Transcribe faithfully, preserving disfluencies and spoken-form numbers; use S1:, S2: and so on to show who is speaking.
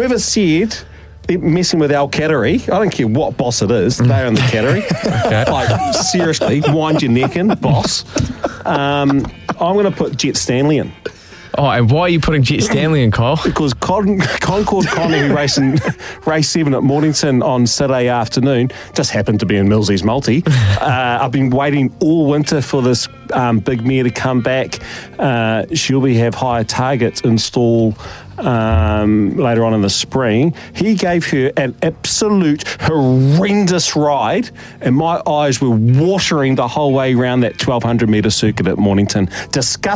S1: whoever said messing with Al Qadari, I don't care what boss it is, they own the Qadari. Okay. Like, seriously, wind your neck in, boss. Um, I'm going to put Jet Stanley in.
S2: Oh, and why are you putting Jet Stanley in, Kyle?
S1: Because Con- Concord Connie, who raced in race seven at Mornington on Saturday afternoon, just happened to be in Millsy's Multi. Uh, I've been waiting all winter for this um, big mare to come back. Uh, she'll be have higher targets install um, later on in the spring. He gave her an absolute horrendous ride, and my eyes were watering the whole way around that twelve hundred metre circuit at Mornington. Disgusting.